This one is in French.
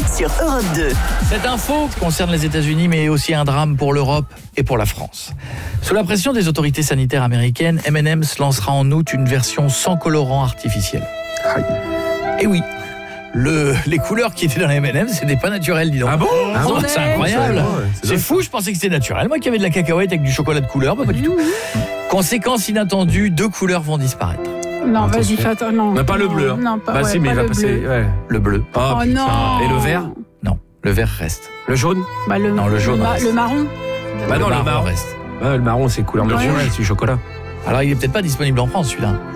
sur Europe 2. Cette info concerne les États-Unis, mais aussi un drame pour l'Europe et pour la France. Sous la pression des autorités sanitaires américaines, M&M's lancera en août une version sans colorant artificiel. Et oui, les couleurs qui étaient dans les M&M's, c'était pas naturel, dis donc. Ah bon? C'est incroyable. C'est fou, je pensais que c'était naturel. Moi qui avais de la cacahuète avec du chocolat de couleur, pas du tout. Conséquence inattendue, 2 couleurs vont disparaître. Non, vas-y, fais attends, non. Mais pas le bleu. Non, pas, Bah si, mais il va passer. Ouais. Le bleu. Oh non. Et le vert? Non, le vert reste. Le jaune? Non, le jaune reste. Le marron. Bah non, le marron reste. Ouais, le marron, c'est couleur naturelle, c'est du chocolat. Alors il est peut-être pas disponible en France celui-là.